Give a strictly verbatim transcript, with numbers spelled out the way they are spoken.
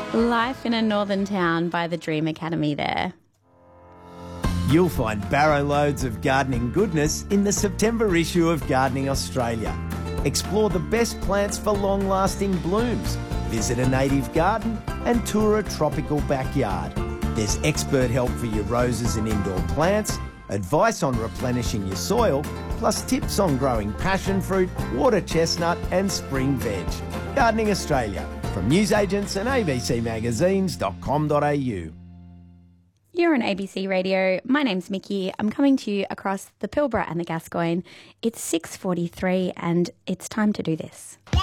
Life in a Northern Town by the Dream Academy there. You'll find barrow loads of gardening goodness in the September issue of Gardening Australia. Explore the best plants for long-lasting blooms. Visit a native garden and tour a tropical backyard. There's expert help for your roses and indoor plants, advice on replenishing your soil, plus tips on growing passion fruit, water chestnut and spring veg. Gardening Australia, from newsagents and a b c magazines dot com dot a u. You're on A B C Radio. My name's Mickey. I'm coming to you across the Pilbara and the Gascoyne. It's six forty-three and it's time to do this.